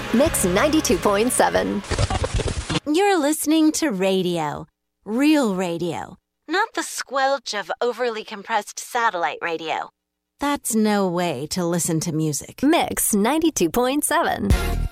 Mix 92.7. You're listening to radio. Real radio. Not the squelch of overly compressed satellite radio. That's no way to listen to music. Mix 92.7.